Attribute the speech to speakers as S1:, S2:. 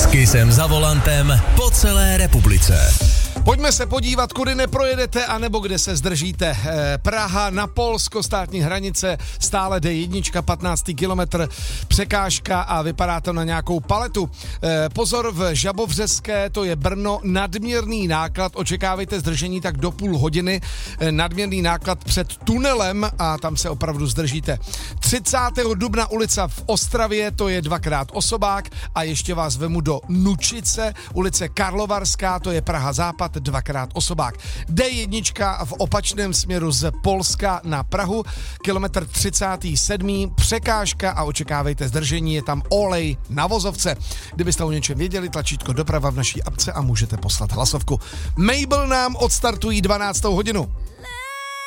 S1: Kissem za volantem po celé republice.
S2: Pojďme se podívat, kudy neprojedete, anebo kde se zdržíte. Praha na Polsko, státní hranice, stále D1, 15. kilometr, překážka a vypadá to na nějakou paletu. Pozor, v Žabovřeské, to je Brno, nadměrný náklad, očekávejte zdržení tak do půl hodiny, nadměrný náklad před tunelem a tam se opravdu zdržíte. 30. dubna ulica v Ostravě, to je dvakrát osobák a ještě vás vemu do Nučice, ulice Karlovarská, to je Praha západ, dvakrát osobák. D1 v opačném směru z Polska na Prahu, kilometr 37. překážka a očekávejte zdržení, je tam olej na vozovce. Kdybyste o něčem věděli, tlačítko doprava v naší apce a můžete poslat hlasovku. Mabel nám odstartují 12. hodinu.